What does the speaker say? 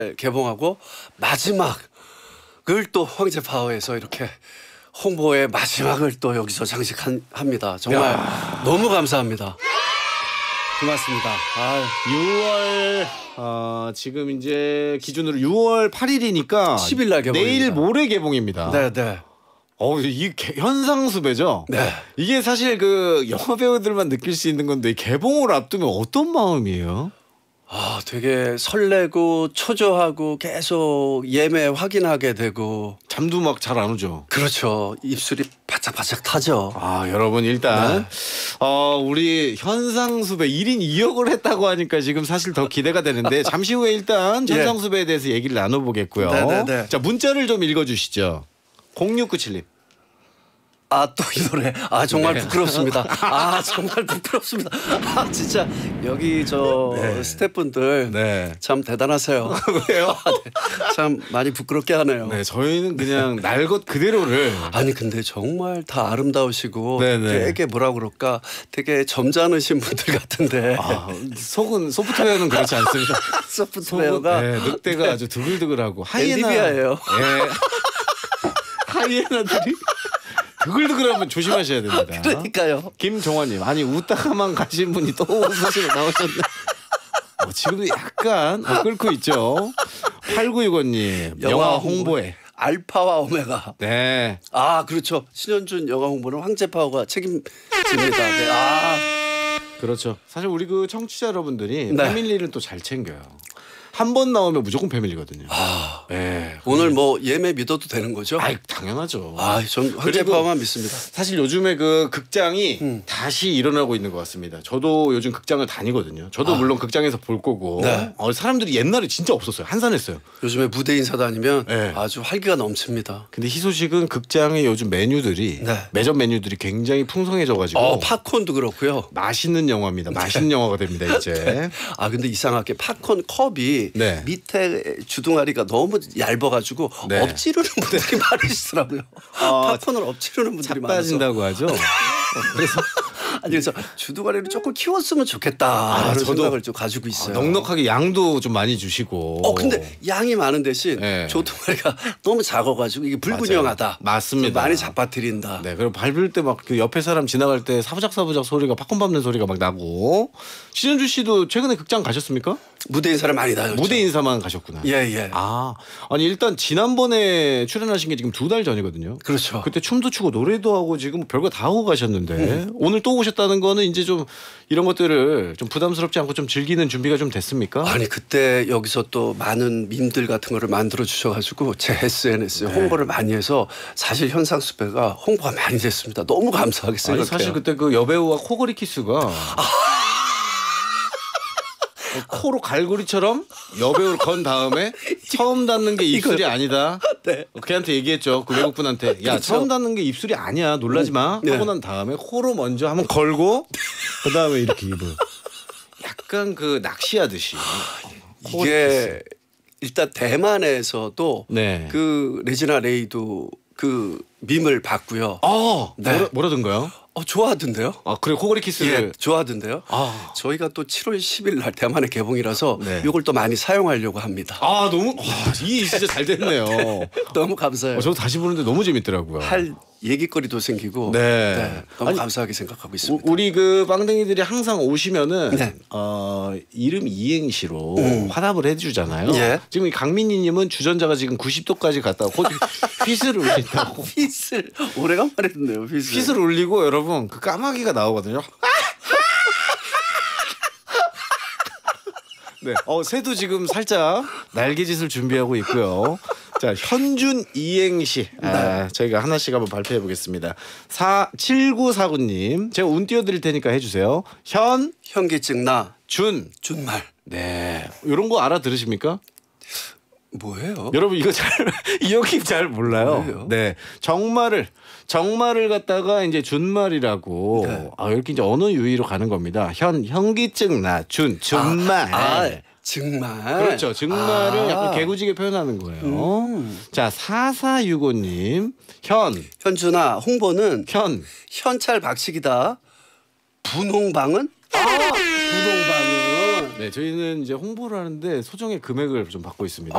개봉하고 마지막을 또 황제파워에서 이렇게 홍보의 마지막을 또 여기서 장식합니다. 정말 너무 감사합니다. 고맙습니다. 6월 지금 이제 기준으로 6월 8일이니까 10일 날 개봉입니다. 내일 모레 개봉입니다. 네네. 이 현상수배죠. 네. 이게 사실 그 영화 배우들만 느낄 수 있는 건데 개봉을 앞두면 어떤 마음이에요? 되게 설레고 초조하고 계속 예매 확인하게 되고 잠도 막 잘 안 오죠. 그렇죠. 입술이 바짝바짝 타죠. 여러분 일단 우리 현상수배 1인 2역을 했다고 하니까 지금 사실 더 기대가 되는데 잠시 후에 일단 현상수배에 대해서 얘기를 나눠보겠고요. 네네네. 자, 문자를 좀 읽어주시죠. 0697님. 또 이 노래. 정말 부끄럽습니다. 정말 부끄럽습니다. 진짜 여기 스태프분들 참 대단하세요. 왜요? 참 많이 부끄럽게 하네요. 네, 저희는 그냥 날 것 그대로를. 아니 근데 정말 다 아름다우시고 네네. 되게 뭐라 그럴까 되게 점잖으신 분들 같은데 속은 소프트웨어는 그렇지 않습니다. 소프트웨어가 늑대가 아주 두글두글하고 엔디비아예요. 하이에나들이 두글두글하면 조심하셔야 됩니다. 그러니까요. 김종환님, 웃다가만 가신 분이 또 웃으시고 나오셨네. 지금도 약간 끓고 있죠. 8965님, 영화 홍보에 알파와 오메가. 네. 그렇죠. 신현준 영화 홍보는 황제파워가 책임집니다. 그렇죠. 사실 우리 그 청취자 여러분들이 패밀리를 또 잘 챙겨요. 한 번 나오면 무조건 패밀리거든요. 오늘 뭐 예매 믿어도 되는 거죠? 당연하죠. 전 황제파워만 믿습니다. 사실 요즘에 그 극장이 다시 일어나고 있는 것 같습니다. 저도 요즘 극장을 다니거든요. 저도 물론 극장에서 볼 거고 사람들이 옛날에 진짜 없었어요. 한산했어요. 요즘에 무대 인사 다니면 아주 활기가 넘칩니다. 근데 희소식은 극장의 요즘 메뉴들이 매점 메뉴들이 굉장히 풍성해져가지고 팝콘도 그렇고요. 맛있는 영화입니다. 맛있는 영화가 됩니다 이제. 근데 이상하게 팝콘 컵이 밑에 주둥아리가 너무 얇아가지고 엎지르는 분들이 많으시더라고요. 팝콘을 엎지르는 분들이 많아서. 빠진다고 하죠. 그래서 주둥아리를 조금 키웠으면 좋겠다라는 생각을 좀 가지고 있어요. 넉넉하게 양도 좀 많이 주시고. 근데 양이 많은 대신 주둥아리가 너무 작아가지고 이게 불균형하다. 맞습니다. 많이 잡아뜨린다. 그리고 밟을 때 막 그 옆에 사람 지나갈 때 사부작사부작 소리가 팝콘 밟는 소리가 막 나고. 신현주 씨도 최근에 극장 가셨습니까? 무대 인사를 많이 다녔죠. 무대 인사만 가셨구나. 아니 일단 지난번에 출연하신 게 지금 2달 전이거든요. 그렇죠. 그때 춤도 추고 노래도 하고 지금 별거 다 하고 가셨는데 오늘 또 오셨다는 거는 이제 좀 이런 것들을 좀 부담스럽지 않고 좀 즐기는 준비가 좀 됐습니까? 그때 여기서 또 많은 밈들 같은 거를 만들어 주셔가지고 제 SNS에 홍보를 많이 해서 사실 현상수배가 홍보가 많이 됐습니다. 너무 감사하게 생각해요. 사실 그때 그 여배우와 코골이 키스가 코로 갈고리처럼 여배우를 건 다음에 처음 닿는 게 입술이 아니다. 걔한테 얘기했죠. 그 외국분한테. 처음 닿는 게 입술이 아니야. 놀라지 마. 하고 난 다음에 코로 먼저 한번 걸고 그 다음에 이렇게 입을. 약간 그 낚시하듯이. 이게 일단 대만에서도 그 레지나 레이도 그 밈을 봤고요. 뭐라던가요? 좋아하던데요? 그래 코골이 키스를 좋아하던데요? 저희가 또 7월 10일 날 대만에 개봉이라서 이걸 또 많이 사용하려고 합니다. 너무 이게 진짜 잘 됐네요. 너무 감사해요. 저도 다시 보는데 너무 재밌더라고요. 할 얘기거리도 생기고 너무 감사하게 생각하고 있습니다. 우리 그 빵댕이들이 항상 오시면은 이름 이행시로 화답을 해주잖아요. 지금 이 강민희님은 주전자가 지금 90도까지 갔다 휘슬을 올린다고. 휘슬 오래간만에 듣네요. 휘슬 올리고 여러분 그 까마귀가 나오거든요. 새도 지금 살짝 날개짓을 준비하고 있고요. 자, 현준 이행시 저희가 하나씩 한번 발표해 보겠습니다. 7949님 제가 운 띄워드릴 테니까 해주세요. 현기증 나 준말. 이런 거 알아들으십니까? 뭐예요? 여러분 이거 이형님 잘 몰라요. 뭐예요? 정말을 갖다가 이제 준말이라고 이렇게 이제 언어 유희로 가는 겁니다. 현기증 나 준말. 정말. 그렇죠. 정말을 약간 개구지게 표현하는 거예요. 자, 4465님 현준아 홍보는 현찰 박식이다. 분홍방은? 분홍방은. 네, 저희는 이제 홍보를 하는데 소정의 금액을 좀 받고 있습니다.